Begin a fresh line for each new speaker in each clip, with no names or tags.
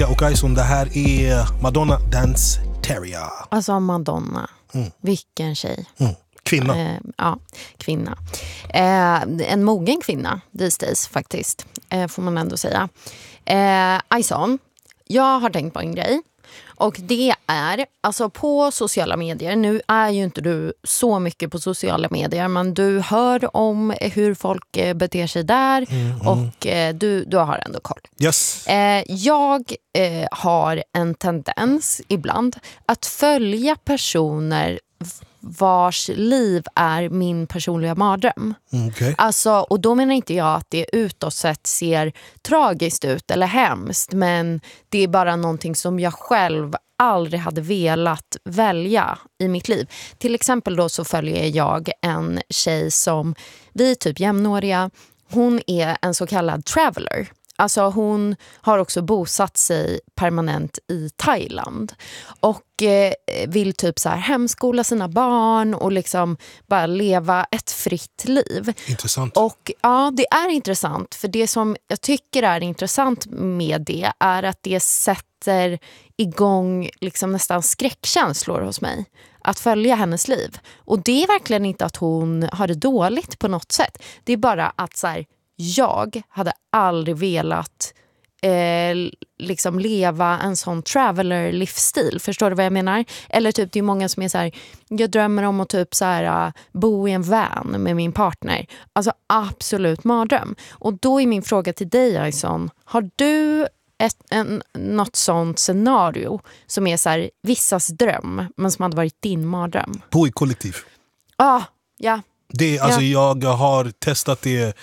Och Ison, det här är Madonna Dance Teria.
Alltså Madonna, vilken tjej.
Kvinna.
Ja, kvinna. En mogen kvinna these days faktiskt, får man ändå säga. Ison, jag har tänkt på en grej. Och det är, alltså på sociala medier, nu är ju inte du så mycket på sociala medier, men du hör om hur folk beter sig där och du har ändå koll.
Yes.
Jag har en tendens ibland att följa personer vars liv är min personliga mardröm.
Okay.
Alltså, och då menar inte jag att det utåt sett ser tragiskt ut eller hemskt, men det är bara någonting som jag själv aldrig hade velat välja i mitt liv. Till exempel då så följer jag en tjej som, vi är typ jämnåriga, hon är en så kallad traveler. Alltså hon har också bosatt sig permanent i Thailand och vill typ så här hemskola sina barn och liksom bara leva ett fritt liv.
Intressant.
Och ja, det är intressant, för det som jag tycker är intressant med det är att det sätter igång liksom nästan skräckkänslor hos mig att följa hennes liv. Och det är verkligen inte att hon har det dåligt på något sätt. Det är bara att så här, jag hade aldrig velat liksom leva en sån traveler-livsstil. Förstår du vad jag menar? Eller typ det är många som är så här, jag drömmer om att typ så här, bo i en van med min partner. Alltså absolut mardröm. Och då är min fråga till dig, Ison, har du något sånt scenario som är så här, vissas dröm men som hade varit din mardröm?
Bo i kollektiv.
Ja.
Det, alltså jag har testat det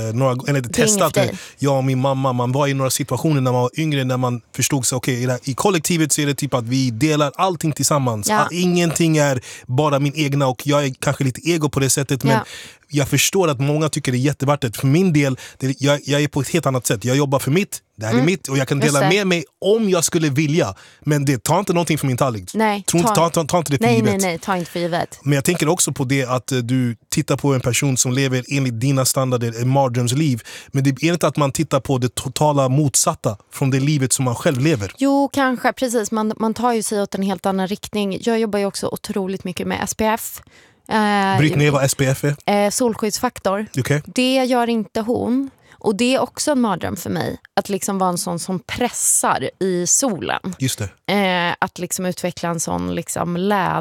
jag och min mamma, man var i några situationer när man var yngre, när man förstod sig, okej, i kollektivet så är det typ att vi delar allting tillsammans. Ingenting är bara min egna, och jag är kanske lite ego på det sättet, men jag förstår att många tycker det är jättevärt. För min del, jag är på ett helt annat sätt. Jag jobbar för mitt, det här är mitt, och jag kan dela med mig om jag skulle vilja. Men det tar inte någonting för min tallrik.
Nej,
ta inte det för givet.
Nej, ta inte för givet.
Men jag tänker också på det att du tittar på en person som lever enligt dina standarder, en mardrömsliv. Men det är inte att man tittar på det totala motsatta från det livet som man själv lever.
Jo, kanske, precis. Man tar ju sig åt en helt annan riktning. Jag jobbar ju också otroligt mycket med SPF.
Bryt ner vad SPF är.
Solskyddsfaktor.
Okay.
Det gör inte hon. Och det är också en mardröm för mig. Att liksom vara en sån som pressar i solen.
Just det.
Att liksom utveckla en sån liksom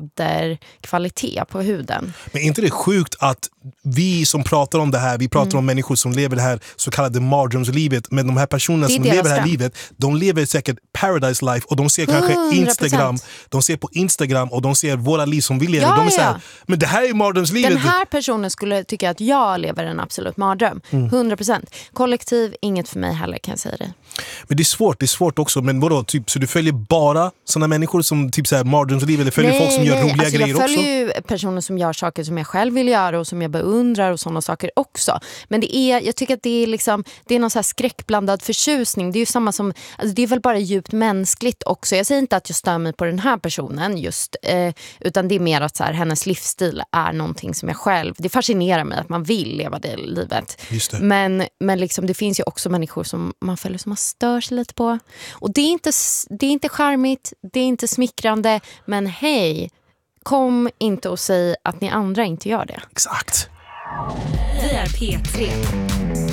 läderkvalitet på huden.
Men är inte det sjukt att vi som pratar om det här, vi pratar om människor som lever det här så kallade mardrömslivet, men de här personerna som lever det här livet, de lever säkert paradise life, och de ser kanske 100%. Instagram, de ser på Instagram och de ser våra liv som vi lever. De är så här, men det här är mardrömslivet.
Den här personen skulle tycka att jag lever en absolut mardröm. 100%. Kollektiv, inget för mig heller, kan jag säga det.
Men det är svårt också. Men vadå, typ, så du följer bara såna människor som typ så här mardrömsliv, eller följer folk som gör roliga grejer också?
Jag följer ju personer som gör saker som jag själv vill göra och som jag beundrar och sådana saker också. Men jag tycker att det är liksom, det är någon så här skräckblandad förtjusning. Det är ju samma som, alltså det är väl bara djupt mänskligt också. Jag säger inte att jag stör mig på den här personen just, utan det är mer att så här, hennes livsstil är någonting som jag själv, det fascinerar mig att man vill leva det livet.
Just det.
Men liksom, det finns ju också människor som man följer som man stör sig lite på. Och det är inte charmigt, det är inte smickrande, men hej, kom inte och säg att ni andra inte gör det.
Exakt.
Vi är P3.